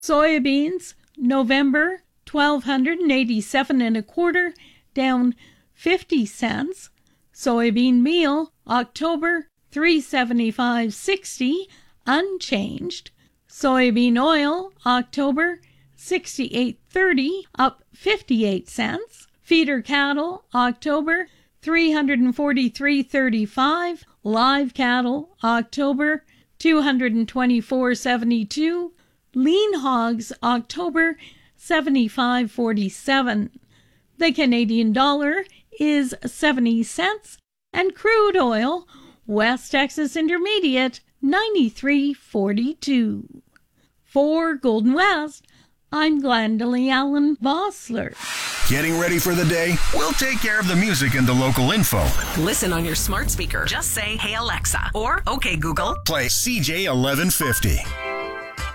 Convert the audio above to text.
Soybeans, November, 1,287 and a quarter, down 50 cents. Soybean meal, October, 375.60, unchanged. Soybean oil, October, 68.30, up 58 cents. Feeder cattle, October, 343.35. Live cattle, October, 224.72. Lean hogs, October, 75.47. The Canadian dollar is 70 cents, and crude oil, West Texas Intermediate, 93.42. For Golden West, I'm Glendalee Allen Vossler. Getting ready for the day? We'll take care of the music and the local info. Listen on your smart speaker. Just say, "Hey Alexa," or "Okay Google." Play CJ 1150.